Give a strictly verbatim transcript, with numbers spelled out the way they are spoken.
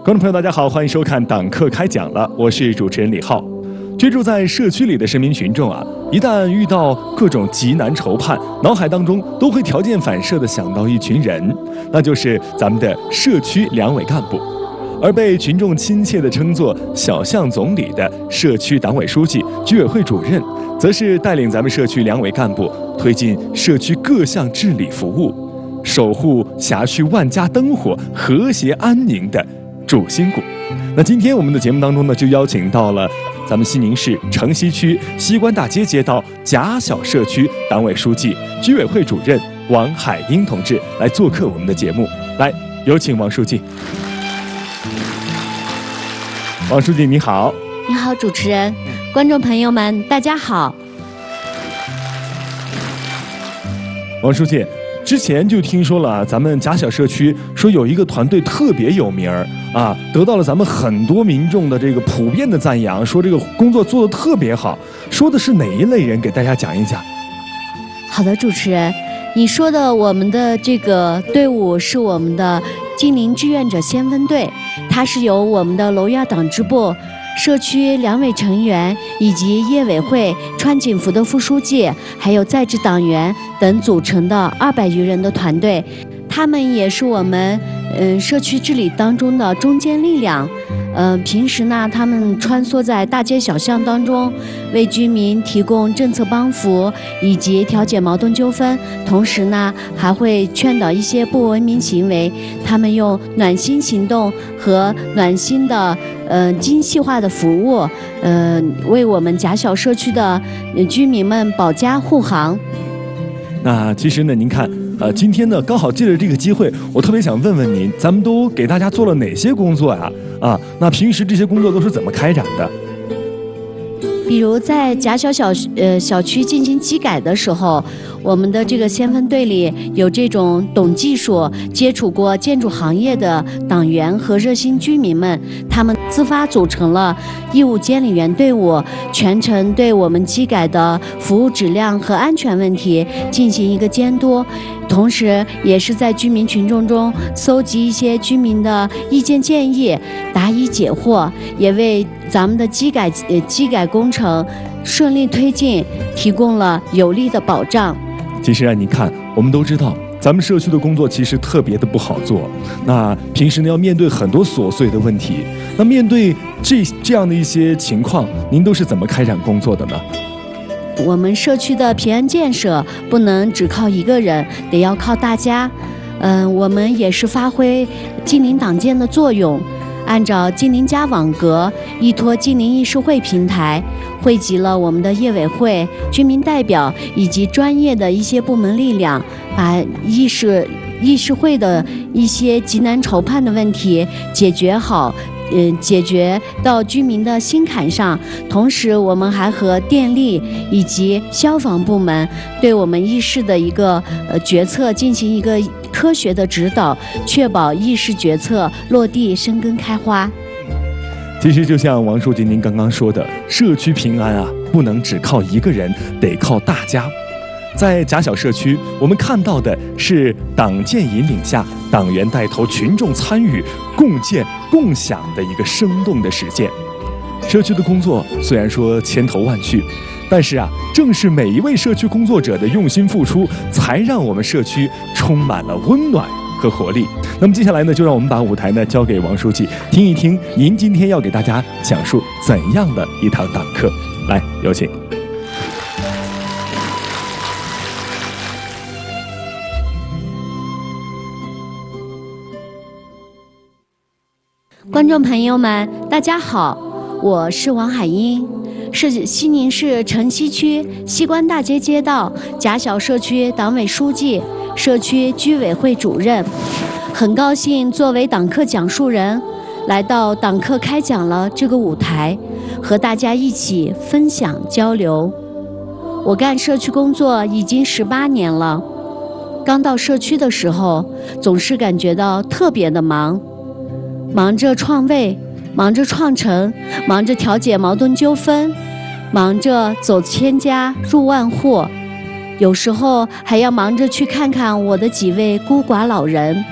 观众朋友，大家好，欢迎收看党课开讲了，我是主持人李浩。居住在社区里的市民群众啊，一旦遇到各种急难愁盼，脑海当中都会条件反射地想到一群人，那就是咱们的社区两委干部。而被群众亲切地称作小象总理的社区党委书记、居委会主任，则是带领咱们社区两委干部推进社区各项治理服务，守护辖区万家灯火、和谐安宁的主心骨。那今天我们的节目当中呢，就邀请到了咱们西宁市城西区西关大街街道贾小社区党委书记、居委会主任王海英同志来做客我们的节目。来，有请王书记。王书记你好。 你好，主持人，观众朋友们，大家好。 王书记，之前就听说了，咱们贾小社区说有一个团队特别有名儿啊，得到了咱们很多民众的这个普遍的赞扬，说这个工作做得特别好。说的是哪一类人？给大家讲一讲。 好的，主持人，你说的我们的这个队伍是我们的金陵志愿者先锋队，它是由我们的娄院党支部、社区两委成员以及业委会、川警服的副书记，还有在职党员等组成的二百余人的团队。他们也是我们嗯、呃、社区治理当中的中坚力量。呃，平时呢，他们穿梭在大街小巷当中，为居民提供政策帮扶以及调解矛盾纠纷，同时呢，还会劝导一些不文明行为。他们用暖心行动和暖心的呃精细化的服务，呃，为我们贾小社区的居民们保驾护航。 那其实呢，您看。呃，今天呢，刚好借着这个机会，我特别想问问您，咱们都给大家做了哪些工作呀？啊，那平时这些工作都是怎么开展的？ 比如在贾小小呃小区进行基改的时候，我们的这个先锋队里有这种懂技术、接触过建筑行业的党员和热心居民们，他们自发组成了义务监理员队伍，全程对我们基改的服务质量和安全问题进行一个监督。同时也是在居民群众中搜集一些居民的意见建议，答疑解惑，也为咱们的基改呃基改工程顺利推进提供了有力的保障。 其实啊，你看，我们都知道，咱们社区的工作其实特别的不好做。那平时呢，要面对很多琐碎的问题。那面对这这样的一些情况，您都是怎么开展工作的呢？ 我们社区的平安建设不能只靠一个人，得要靠大家。嗯、呃，我们也是发挥金陵党建的作用，按照金陵家网格，依托金陵议事会平台，汇集了我们的业委会、居民代表以及专业的一些部门力量，把议事议事会的一些急难愁盼的问题解决好。嗯、呃，解决到居民的心坎上。同时，我们还和电力以及消防部门对我们议事的一个呃决策进行一个科学的指导，确保议事决策落地生根开花。 其实就像王书记您刚刚说的，社区平安啊，不能只靠一个人，得靠大家。在贾小社区，我们看到的是党建引领下，党员带头，群众参与，共建共享的一个生动的实践。社区的工作虽然说千头万绪，但是啊，正是每一位社区工作者的用心付出，才让我们社区充满了温暖和活力。那么接下来呢，就让我们把舞台呢交给王书记，听一听您今天要给大家讲述怎样的一堂党课。来，有请。 观众朋友们，大家好，我是王海英，是西宁市城西区西关大街街道贾小社区党委书记、社区居委会主任。很高兴作为党课讲述人，来到党课开讲了这个舞台，和大家一起分享交流。我干社区工作已经十八年了，刚到社区的时候，总是感觉到特别的忙。忙着创卫，忙着创城，忙着调解矛盾纠纷，忙着走千家入万户，有时候还要忙着去看看我的几位孤寡老人。